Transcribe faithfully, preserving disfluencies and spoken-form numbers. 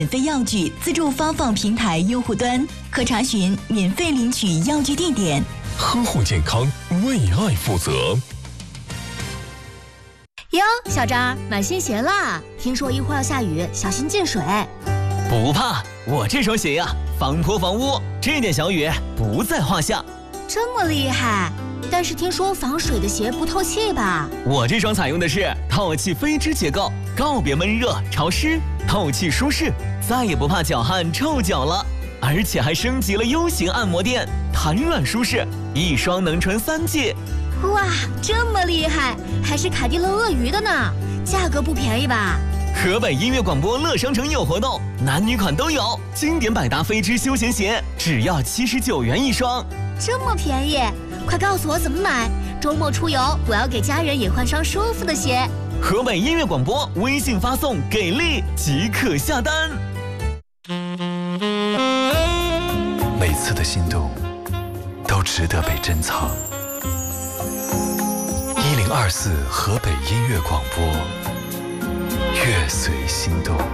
免费药具自助发放平台用户端，可查询免费领取药具地点。 呵护健康，为爱负责。 哟，小张，买新鞋啦！听说一会儿要下雨，小心进水。 不怕，我这双鞋呀、啊，防泼防污，这点小雨不在话下。 这么厉害？但是听说防水的鞋不透气吧？ 我这双采用的是透气飞织结构，告别闷热潮湿，透气舒适，再也不怕脚汗臭脚了。而且还升级了 U 型按摩垫，弹软舒适，一双能穿三季。 哇，这么厉害，还是凯迪乐鳄鱼的呢，价格不便宜吧？ 河北音乐广播乐商城有活动，男女款都有，经典百搭飞织休闲鞋只要七十九元一双， 这么便宜，快告诉我怎么买，周末出游我要给家人也换双舒服的鞋。 河北音乐广播微信发送给力即可下单。 每次的心动都值得被珍藏。一零二四河北音乐广播，乐随心动。